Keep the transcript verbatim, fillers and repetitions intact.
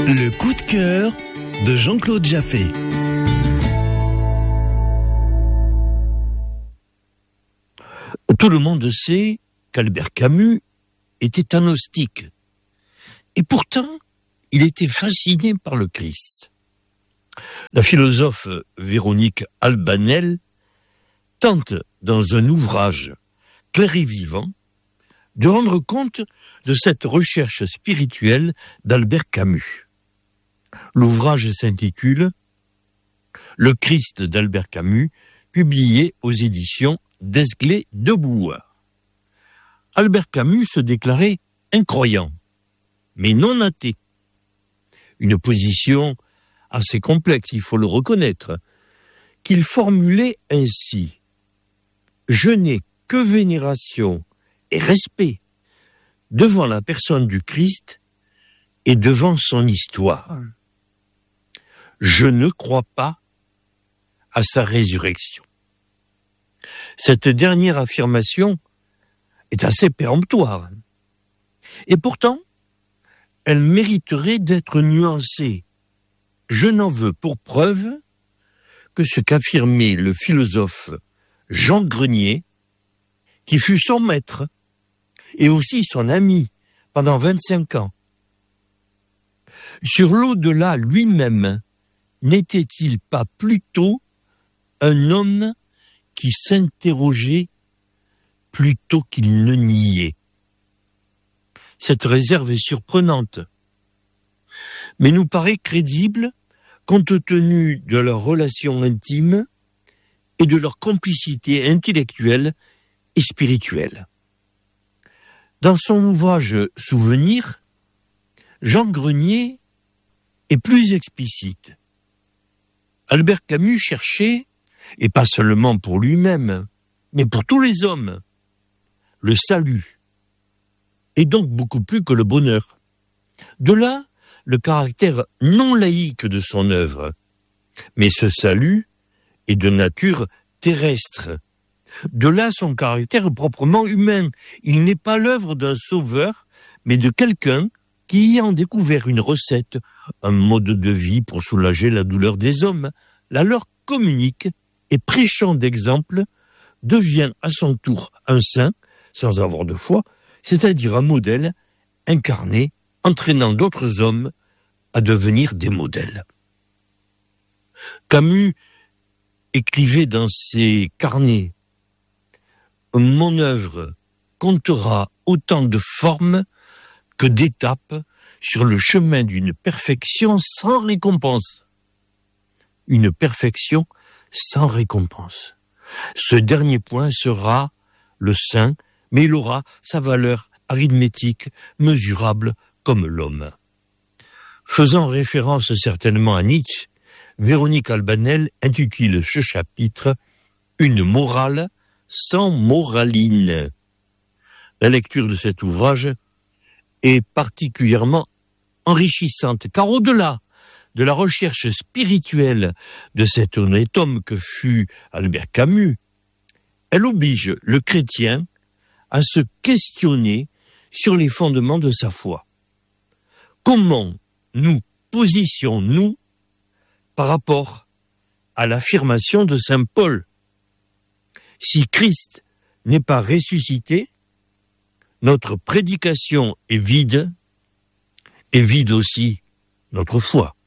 Le coup de cœur de Jean-Claude Jaffé. Tout le monde sait qu'Albert Camus était agnostique. Et pourtant, il était fasciné par le Christ. La philosophe Véronique Albanel tente, dans un ouvrage clair et vivant, de rendre compte de cette recherche spirituelle d'Albert Camus. L'ouvrage s'intitule Le Christ d'Albert Camus, publié aux éditions d'Esclés de Boulois. Albert Camus se déclarait incroyant, mais non athée. Une position assez complexe, il faut le reconnaître, qu'il formulait ainsi: « Je n'ai que vénération et respect devant la personne du Christ et devant son histoire. Je ne crois pas à sa résurrection. » Cette dernière affirmation est assez péremptoire. Et pourtant, elle mériterait d'être nuancée. Je n'en veux pour preuve que ce qu'affirmait le philosophe Jean Grenier, qui fut son maître et aussi son ami pendant vingt-cinq ans. Sur l'au-delà lui-même, n'était-il pas plutôt un homme qui s'interrogeait plutôt qu'il ne niait? Cette réserve est surprenante, mais nous paraît crédible compte tenu de leur relation intime et de leur complicité intellectuelle et spirituelle. Dans son ouvrage Souvenirs, Jean Grenier est plus explicite. Albert Camus cherchait, et pas seulement pour lui-même, mais pour tous les hommes, le salut, et donc beaucoup plus que le bonheur. De là, le caractère non laïque de son œuvre. Mais ce salut est de nature terrestre. De là son caractère proprement humain. Il n'est pas l'œuvre d'un sauveur, mais de quelqu'un qui, ayant découvert une recette, un mode de vie pour soulager la douleur des hommes, la leur communique et, prêchant d'exemple, devient à son tour un saint, sans avoir de foi, c'est-à-dire un modèle incarné, entraînant d'autres hommes à devenir des modèles. Camus écrivait dans ses carnets: « Mon œuvre comptera autant de formes que d'étapes sur le chemin d'une perfection sans récompense. » Une perfection sans récompense. Ce dernier point sera le saint, mais il aura sa valeur arithmétique mesurable comme l'homme. Faisant référence certainement à Nietzsche, Véronique Albanel intitule ce chapitre « Une morale sans moraline ». La lecture de cet ouvrage est particulièrement enrichissante, car au-delà de la recherche spirituelle de cet honnête homme que fut Albert Camus, elle oblige le chrétien à se questionner sur les fondements de sa foi. Comment nous positionnons-nous par rapport à l'affirmation de saint Paul? Si Christ n'est pas ressuscité, notre prédication est vide, et vide aussi notre foi.